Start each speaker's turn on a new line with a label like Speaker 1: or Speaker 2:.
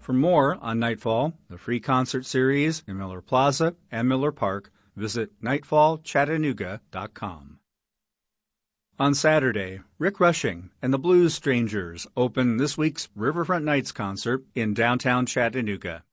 Speaker 1: For more on Nightfall, the free concert series in Miller Plaza and Miller Park, visit nightfallchattanooga.com. On Saturday, Rick Rushing and the Blues Strangers open this week's Riverfront Nights concert in downtown Chattanooga.